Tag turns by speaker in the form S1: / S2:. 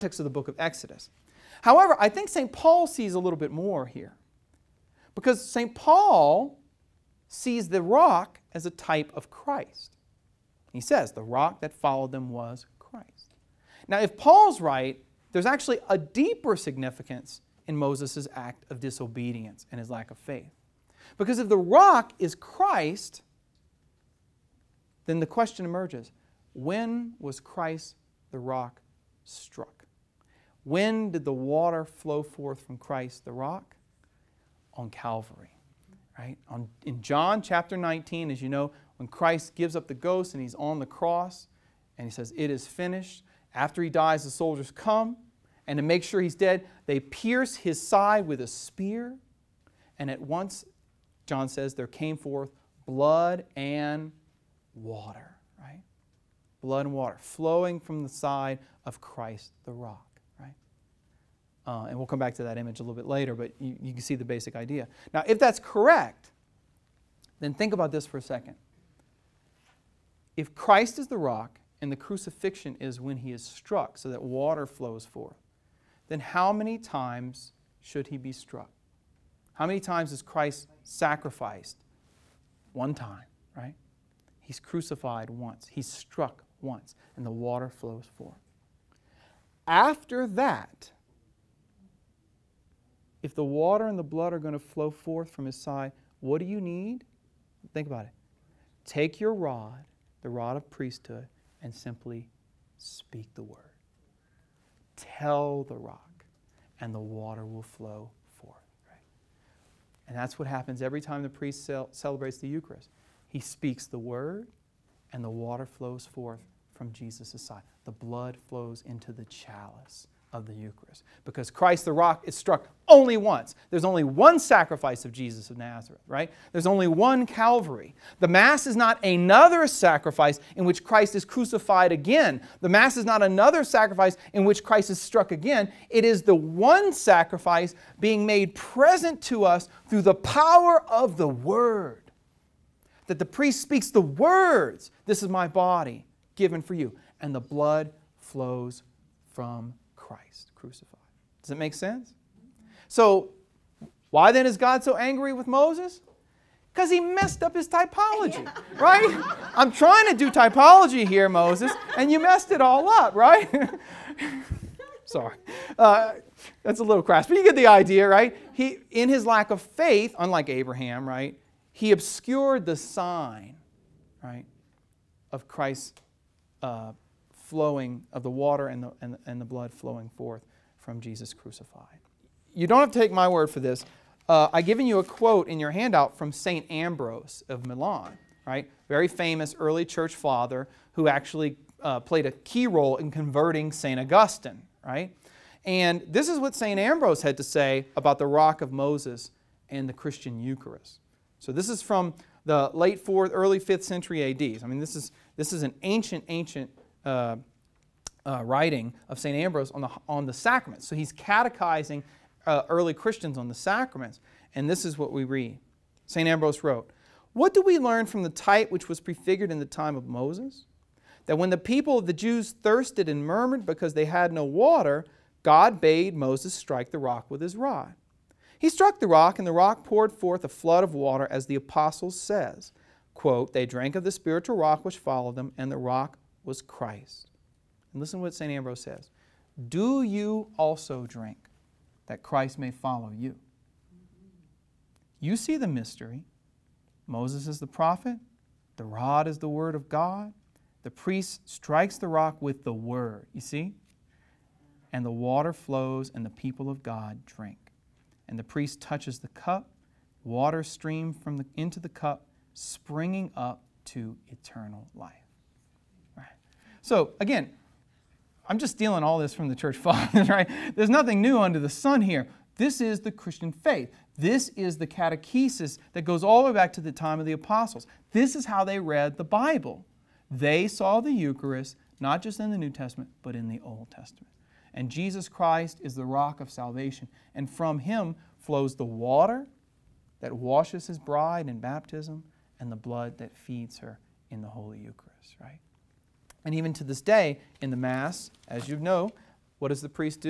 S1: context of the book of Exodus. However, I think St. Paul sees a little bit more here, because St. Paul sees the rock as a type of Christ. He says the rock that followed them was Christ. Now, if Paul's right, there's actually a deeper significance in Moses' act of disobedience and his lack of faith. Because if the rock is Christ, then the question emerges, when was Christ the rock struck? When did the water flow forth from Christ the rock? On Calvary. Right? In John chapter 19, as you know, when Christ gives up the ghost and He's on the cross and He says, "It is finished." After He dies, the soldiers come, and to make sure He's dead, they pierce His side with a spear, and at once, John says, there came forth blood and water. Right? Blood and water flowing from the side of Christ the rock. And we'll come back to that image a little bit later, but you can see the basic idea. Now, if that's correct, then think about this for a second. If Christ is the rock and the crucifixion is when He is struck so that water flows forth, then how many times should He be struck? How many times is Christ sacrificed? One time, right? He's crucified once. He's struck once, and the water flows forth. After that, if the water and the blood are going to flow forth from His side, what do you need? Think about it. Take your rod, the rod of priesthood, and simply speak the word. Tell the rock, and the water will flow forth. Right? And that's what happens every time the priest celebrates the Eucharist. He speaks the word, and the water flows forth from Jesus' side. The blood flows into the chalice of the Eucharist. Because Christ the rock is struck only once. There's only one sacrifice of Jesus of Nazareth, right? There's only one Calvary. The Mass is not another sacrifice in which Christ is crucified again. The Mass is not another sacrifice in which Christ is struck again. It is the one sacrifice being made present to us through the power of the Word. That the priest speaks the words, "This is my body given for you," and the blood flows from Christ crucified. Does it make sense? So, why then is God so angry with Moses? Because he messed up his typology, right? I'm trying to do typology here, Moses, and you messed it all up, right? Sorry. That's a little crass, but you get the idea, right? He, in his lack of faith, unlike Abraham, right, he obscured the sign, right, of Christ's flowing, of the water and the blood flowing forth from Jesus crucified. You don't have to take my word for this. I've given you a quote in your handout from St. Ambrose of Milan, right? Very famous early church father who actually played a key role in converting St. Augustine, right? And this is what St. Ambrose had to say about the rock of Moses and the Christian Eucharist. So this is from the late 4th, early 5th century AD. I mean, this is an ancient writing of St. Ambrose on the sacraments. So he's catechizing early Christians on the sacraments. And this is what we read. St. Ambrose wrote, "What do we learn from the type which was prefigured in the time of Moses? That when the people of the Jews thirsted and murmured because they had no water, God bade Moses strike the rock with his rod. He struck the rock, and the rock poured forth a flood of water, as the Apostle says, quote, 'They drank of the spiritual rock which followed them, and the rock was Christ.'" And listen to what St. Ambrose says. "Do you also drink, that Christ may follow you?" You see the mystery. Moses is the prophet. The rod is the word of God. The priest strikes the rock with the word. You see? And the water flows, and the people of God drink. And the priest touches the cup. Water streams into the cup, springing up to eternal life. Right. So, again, I'm just stealing all this from the church fathers, right? There's nothing new under the sun here. This is the Christian faith. This is the catechesis that goes all the way back to the time of the apostles. This is how they read the Bible. They saw the Eucharist, not just in the New Testament, but in the Old Testament. And Jesus Christ is the rock of salvation. And from Him flows the water that washes His bride in baptism and the blood that feeds her in the Holy Eucharist, right? And even to this day, in the Mass, as you know, What does the priest do?